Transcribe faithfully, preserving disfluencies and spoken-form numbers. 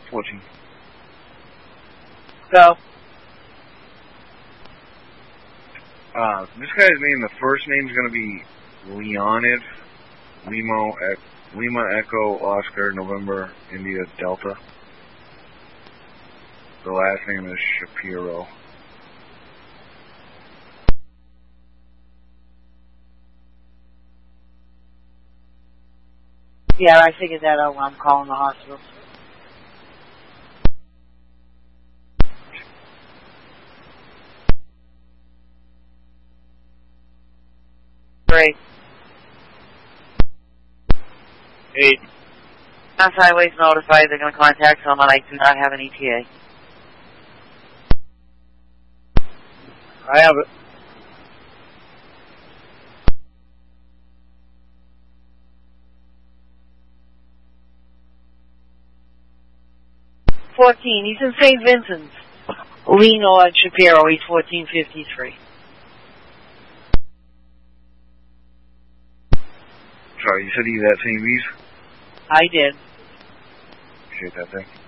fourteen. Go. Uh, this guy's name, the first name's going to be Leonid. Limo, e- Lima Echo Oscar November India Delta. The last name is Shapiro. Yeah, I figured that out when I'm calling the hospital. Great. Eight. Mass Highways notified they're going to contact someone. I do not have an E T A. I have it. fourteen. He's in Saint Vincent's. Lino and Shapiro. He's fourteen fifty-three. Sorry, you said he's at Saint V's? I did. Appreciate that thing.